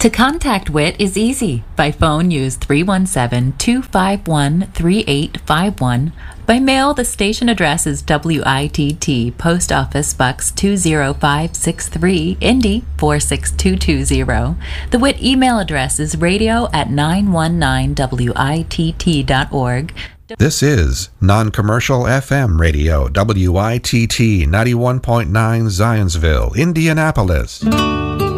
To contact WIT is easy. By phone, use 317-251-3851. By mail, the station address is WITT, Post Office Bucks 20563, Indy 46220. The WIT email address is radio@919witt.org. This is Non-Commercial FM Radio, WITT 91.9 Zionsville, Indianapolis.